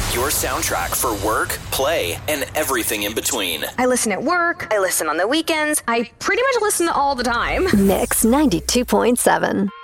Your soundtrack for work, play, and everything in between. I listen at work. I listen on the weekends. I pretty much listen all the time. Mix 92.7.